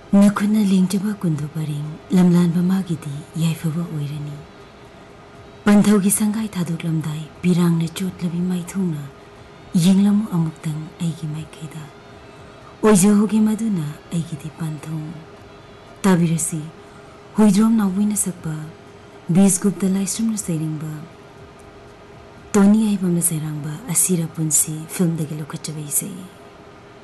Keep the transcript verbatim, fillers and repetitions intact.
नखुना लेंजबा Kundu purring लमलानबा मागिदी याइफबा ओइरनी पंथौगी Sangai थादोकलमदाई पिरांगने चोटलबी माइथुंगना यिंगलमु अमुक्तंग आइगी माइखैदा ओइजहोगे मदुना आइगिदी पंथौं ताबिरसी हुइद्रोम नावुइना सकबा बीसगुप्ता लाइस्रमना सैरिंगबा तोनी आइबमना सैरांगबा असिरा पुंसी film दगे लोखचबा इसै